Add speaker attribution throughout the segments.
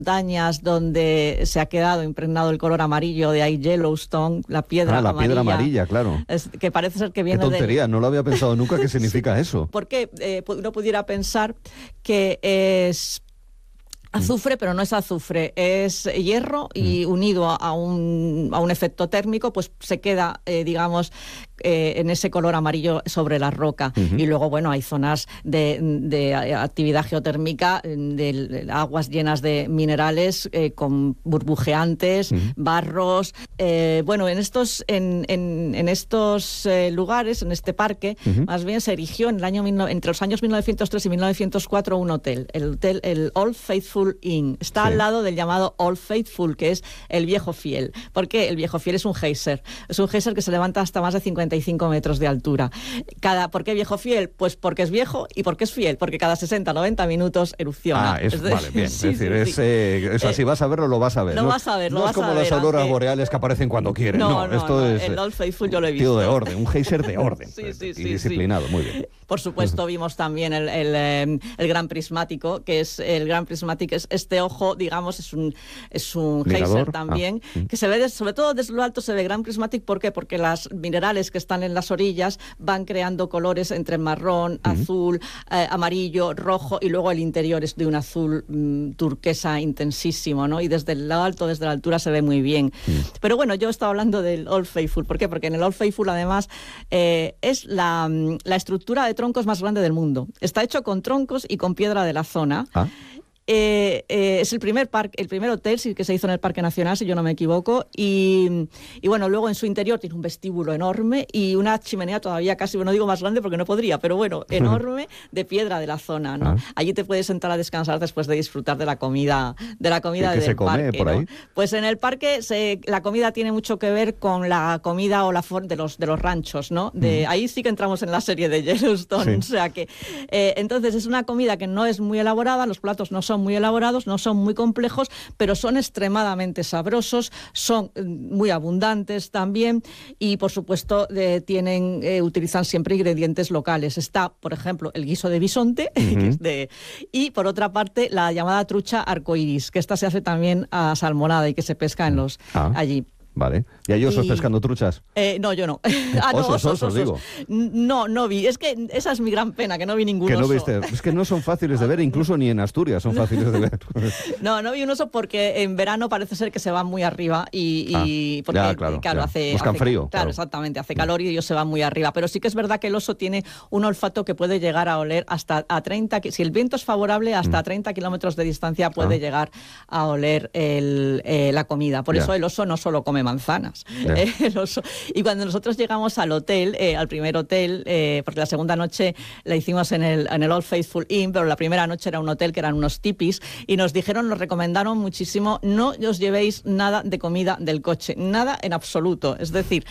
Speaker 1: montañas donde se ha quedado impregnado el color amarillo, de ahí Yellowstone, la piedra amarilla.
Speaker 2: La piedra amarilla, claro.
Speaker 1: Que parece ser que viene
Speaker 2: Qué tontería, no lo había pensado nunca qué significa eso.
Speaker 1: Porque uno pudiera pensar que es azufre, pero no es azufre, es hierro y unido a un efecto térmico, pues se queda, digamos, en ese color amarillo sobre la roca. Y luego, bueno, hay zonas de actividad geotérmica, de aguas llenas de minerales, con burbujeantes, barros. Bueno, en estos lugares, en este parque, más bien se erigió entre los años 1903 y 1904 un hotel, el Old Faithful Inn. Está al lado del llamado Old Faithful, que es el viejo fiel. ¿Por qué? El viejo fiel es un geyser. Es un geyser que se levanta hasta más de 55 metros de altura. ¿Por qué viejo fiel? Pues porque es viejo y porque es fiel, porque cada 60-90 minutos erupciona.
Speaker 2: Vale, bien. Sí, es decir, eso si vas a verlo, lo vas a ver.
Speaker 1: Lo vas a ver,
Speaker 2: no es como las auroras boreales que aparecen cuando quieren. Esto es
Speaker 1: el Old Faithful yo lo he visto.
Speaker 2: Tío de orden, un geyser de orden.
Speaker 1: Sí,
Speaker 2: disciplinado, muy bien.
Speaker 1: Por supuesto, vimos también el gran prismático, que es el gran prismático, es este ojo, digamos, es un geyser también, que se ve, sobre todo desde lo alto se ve gran prismático. ¿Por qué? Porque los minerales que están en las orillas van creando colores entre marrón, azul, amarillo, rojo, y luego el interior es de un azul turquesa intensísimo, ¿no? Y desde el lado alto, desde la altura, se ve muy bien. Pero bueno, yo estaba hablando del Old Faithful. ¿Por qué? Porque en el Old Faithful, además, es la estructura de troncos más grande del mundo. Está hecho con troncos y con piedra de la zona. Es el primer hotel que se hizo en el Parque Nacional, si yo no me equivoco, y bueno, luego en su interior tiene un vestíbulo enorme y una chimenea todavía casi, no digo más grande porque no podría, pero bueno, enorme, de piedra de la zona, ¿no? Allí te puedes sentar a descansar después de disfrutar de la comida del
Speaker 2: se come
Speaker 1: parque,
Speaker 2: por ahí?
Speaker 1: ¿no? Pues en el parque la comida tiene mucho que ver con la comida o de los ranchos, ¿no? Ahí sí que entramos en la serie de Yellowstone, o sea que entonces es una comida que no es muy elaborada, los platos no son muy elaborados, no son muy complejos, pero son extremadamente sabrosos, son muy abundantes también, y por supuesto utilizan siempre ingredientes locales. Está, por ejemplo, el guiso de bisonte, y por otra parte la llamada trucha arcoiris, que esta se hace también a salmonada y que se pesca allí.
Speaker 2: Vale. ¿Y hay osos pescando truchas?
Speaker 1: No, yo no.
Speaker 2: Osos, digo.
Speaker 1: No vi. Es que esa es mi gran pena, que no vi ningún oso.
Speaker 2: Que no viste. Es que no son fáciles de ver, incluso ni en Asturias son fáciles de ver.
Speaker 1: No vi un oso porque en verano parece ser que se van muy arriba porque claro,
Speaker 2: buscan frío.
Speaker 1: Claro, exactamente, hace calor y ellos se van muy arriba. Pero sí que es verdad que el oso tiene un olfato que puede llegar a oler hasta a 30, si el viento es favorable, hasta 30 kilómetros de distancia puede llegar a oler la comida. Por eso el oso no solo come manzanas. Y cuando nosotros llegamos al hotel, al primer hotel, porque la segunda noche la hicimos en el Old Faithful Inn, pero la primera noche era un hotel que eran unos tipis, y nos recomendaron muchísimo: no os llevéis nada de comida del coche, nada en absoluto, es decir,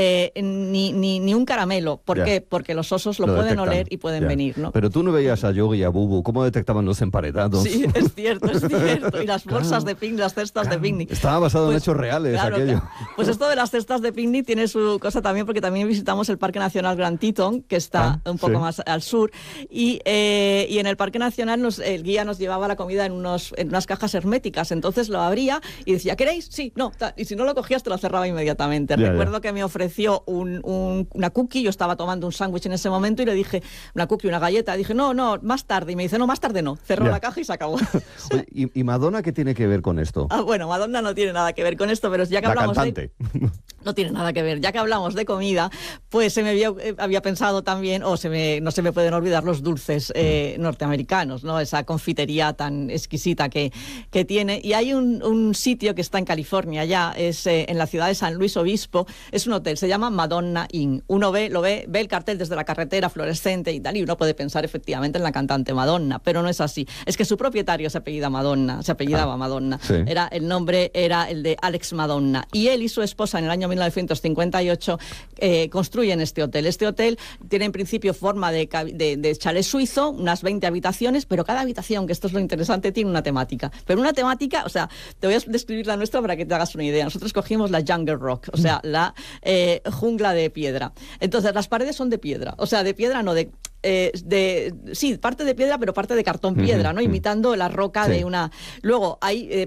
Speaker 1: ni un caramelo. ¿Por qué? Porque los osos lo pueden
Speaker 2: detectan.
Speaker 1: Oler y pueden venir, ¿no?
Speaker 2: Pero tú no veías a Yogi y a Bubu, ¿cómo detectaban los emparedados?
Speaker 1: Sí, es cierto. Y las bolsas de picnic, las cestas de picnic.
Speaker 2: Estaba basado en hechos reales, aquello.
Speaker 1: Pues esto de las cestas de picnic tiene su cosa también, porque también visitamos el Parque Nacional Grand Teton, que está un poco más al sur, y en el Parque Nacional el guía nos llevaba la comida en unas cajas herméticas. Entonces lo abría y decía: ¿queréis? Sí, no, y si no lo cogías te lo cerraba inmediatamente. Recuerdo que me ofreció una cookie, yo estaba tomando un sándwich en ese momento y le dije: una cookie, una galleta. Dije: no, más tarde. Y me dice: no, más tarde no. Cerró la caja y se acabó.
Speaker 2: Oye, ¿y Madonna qué tiene que ver con esto?
Speaker 1: Bueno, Madonna no tiene nada que ver con esto, pero ya que hablamos no tiene nada que ver. Ya que hablamos de comida, pues había pensado también, no se me pueden olvidar los dulces norteamericanos, ¿no? Esa confitería tan exquisita que tiene. Y hay un sitio que está en California, es en la ciudad de San Luis Obispo. Es un hotel, se llama Madonna Inn. Uno ve el cartel desde la carretera, fluorescente y tal, y uno puede pensar efectivamente en la cantante Madonna, pero no es así. Es que su propietario se apellidaba Madonna.
Speaker 2: Sí.
Speaker 1: El nombre era el de Alex Madonna. Y él y su esposa en el año 1958 construyen este hotel. Este hotel tiene en principio forma de chalet suizo, unas 20 habitaciones, pero cada habitación, que esto es lo interesante, tiene una temática. Pero una temática, te voy a describir la nuestra para que te hagas una idea. Nosotros cogimos la Jungle Rock, la jungla de piedra. Entonces las paredes son de piedra, de piedra no de... sí, parte de piedra, pero parte de cartón piedra, ¿no? Imitando la roca de una... Luego hay